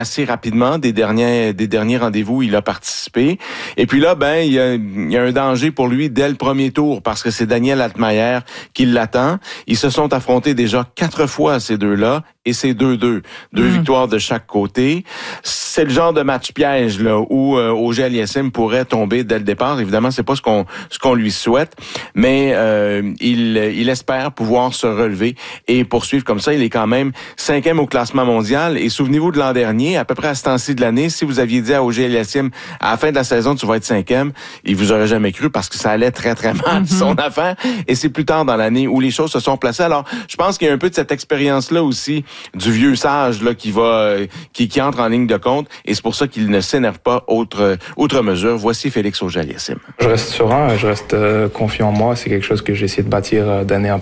assez rapidement des derniers rendez-vous, il a participé. Et puis là, il y a un danger pour lui dès le premier tour parce que c'est Daniel Altmaier qui l'attend. Ils se sont affrontés déjà 4 fois, ces deux-là, et c'est 2-2. 2 victoires de chaque côté. C'est le genre de match piège là où Auger-Aliassime pourrait tomber dès le départ. Évidemment, c'est pas ce qu'on lui souhaite, mais il espère pouvoir se relever et poursuivre comme ça. Il est quand même 5e au classement mondial. Et souvenez-vous de l'an dernier, à peu près à ce temps-ci de l'année, si vous aviez dit à Auger-Aliassime, à la fin de la saison, tu vas être 5e, il vous aurait jamais cru parce que ça allait très, très mal, son affaire. Et c'est plus tard dans l'année où les choses se sont placées. Alors, je pense qu'il y a un peu de cette expérience-là aussi, du vieux sage là qui entre en ligne de compte. Et c'est pour ça qu'il ne s'énerve pas outre mesure. Voici Félix Auger-Aliassime. Je reste serein, je reste confiant en moi. C'est quelque chose que j'ai essayé de bâtir d'année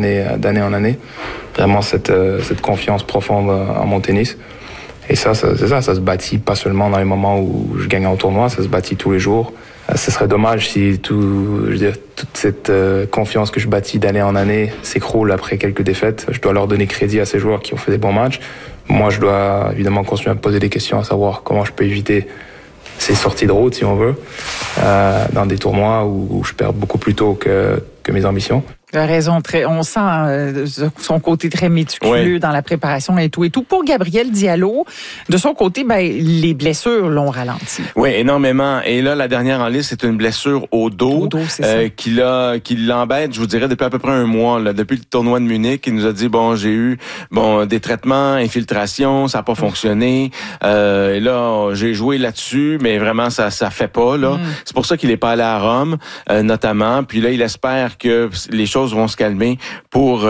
en année. Vraiment cette confiance profonde en mon tennis. Et ça se bâtit pas seulement dans les moments où je gagne en tournoi, ça se bâtit tous les jours. Ce serait dommage si toute cette confiance que je bâtis d'année en année s'écroule après quelques défaites. Je dois leur donner crédit à ces joueurs qui ont fait des bons matchs. Moi, je dois évidemment continuer à me poser des questions, à savoir comment je peux éviter ces sorties de route, si on veut, dans des tournois où je perds beaucoup plus tôt que mes ambitions. Tu as raison, on sent son côté très méticuleux dans la préparation et tout. Pour Gabriel Diallo, de son côté, les blessures l'ont ralenti. Oui, énormément. Et là, la dernière en liste, c'est une blessure au dos, qui l'embête, je vous dirais, depuis à peu près un mois. Là, depuis le tournoi de Munich, il nous a dit, j'ai eu des traitements, infiltration, ça n'a pas fonctionné. Et là, j'ai joué là-dessus, mais vraiment, ça fait pas. Là. C'est pour ça qu'il n'est pas allé à Rome, notamment. Puis là, il espère que les choses vont se calmer pour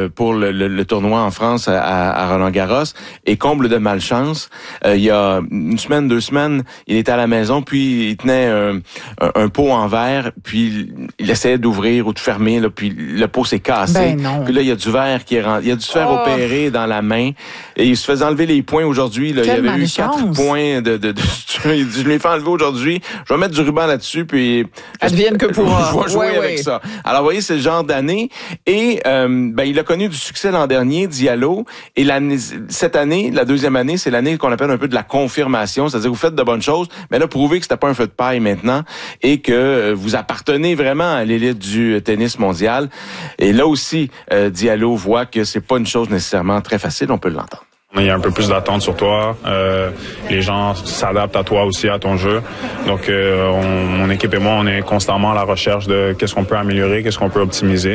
le tournoi en France à Roland-Garros. Et comble de malchance, il y a 2 semaines, il était à la maison, puis il tenait un pot en verre, puis il essayait d'ouvrir ou de fermer, là, puis le pot s'est cassé. Puis là, il y a du verre qui est rentré. Il y a dû se faire opérer dans la main. Et il se faisait enlever les points aujourd'hui. Là. Il y avait eu 4 points je lui ai fait enlever aujourd'hui. Je vais mettre du ruban là-dessus, puis advienne que pourra. Je vais jouer avec ça. Alors, vous voyez, c'est le genre d'année. Et il a connu du succès l'an dernier, Diallo. Et cette année, la deuxième année, c'est l'année qu'on appelle un peu de la confirmation. C'est-à-dire que vous faites de bonnes choses, mais là, prouvez que c'était pas un feu de paille maintenant et que vous appartenez vraiment à l'élite du tennis mondial. Et là aussi, Diallo voit que c'est pas une chose nécessairement très facile. On peut l'entendre. Il y a un peu plus d'attente sur toi. Les gens s'adaptent à toi aussi, à ton jeu. Donc, mon équipe et moi, on est constamment à la recherche de qu'est-ce qu'on peut améliorer, qu'est-ce qu'on peut optimiser.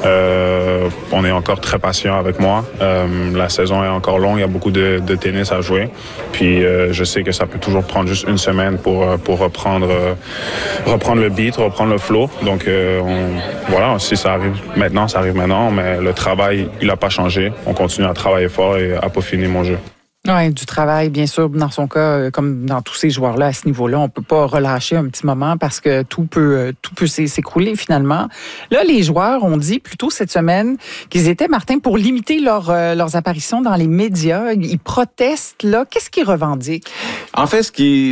On est encore très patient avec moi. La saison est encore longue, il y a beaucoup de tennis à jouer. Puis, je sais que ça peut toujours prendre juste une semaine pour reprendre le beat, reprendre le flow. Donc, voilà, si ça arrive maintenant, ça arrive maintenant. Mais le travail, il n'a pas changé. On continue à travailler fort et à peaufiner mon jeu. Oui, du travail, bien sûr, dans son cas, comme dans tous ces joueurs-là, à ce niveau-là, on peut pas relâcher un petit moment parce que tout peut s'écrouler finalement. Là, les joueurs ont dit plutôt cette semaine qu'ils étaient, Martin, pour limiter leurs apparitions dans les médias. Ils protestent, là. Qu'est-ce qu'ils revendiquent? En fait, ce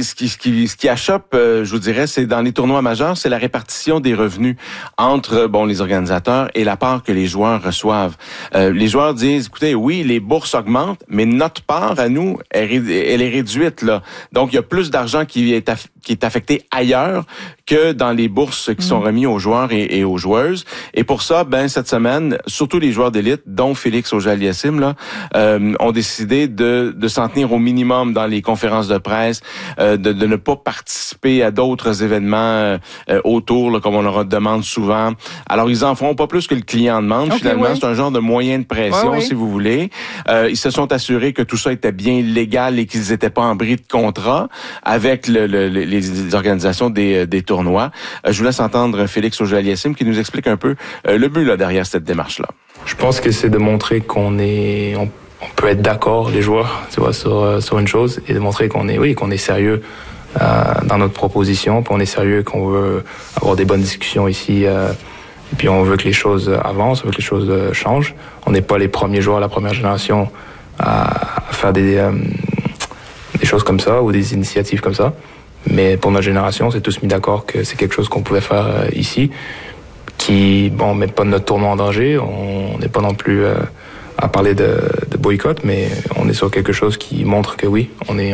qui achoppe, je vous dirais, c'est dans les tournois majeurs, c'est la répartition des revenus entre, les organisateurs et la part que les joueurs reçoivent. Les joueurs disent, écoutez, oui, les bourses augmentent, mais notre part à nous, elle est réduite, là. Donc, il y a plus d'argent qui est affecté ailleurs que dans les bourses qui sont remis aux joueurs et aux joueuses. Et pour ça, cette semaine, surtout les joueurs d'élite, dont Félix Auger-Aliassime, là, ont décidé de s'en tenir au minimum dans les conférences de presse, de ne pas participer à d'autres événements autour, là, comme on leur demande souvent. Alors, ils en feront pas plus que le client demande, finalement. C'est un genre de moyen de pression, si vous voulez. Ils se sont assurés que tout ça était bien légal et qu'ils n'étaient pas en bris de contrat avec les organisations des tournois. Je vous laisse entendre Félix Auger-Aliassime qui nous explique un peu le but là, derrière cette démarche-là. Je pense que c'est de montrer on peut être d'accord, les joueurs, tu vois, sur une chose et de montrer qu'on est sérieux dans notre proposition, puis on est sérieux, qu'on veut avoir des bonnes discussions ici. Et puis on veut que les choses avancent, on veut que les choses changent. On n'est pas les premiers joueurs, la première génération à faire des choses comme ça ou des initiatives comme ça. Mais pour notre génération, on s'est tous mis d'accord que c'est quelque chose qu'on pouvait faire ici, qui, met pas notre tournoi en danger. On n'est pas non plus à parler de boycott, mais on est sur quelque chose qui montre que oui, on est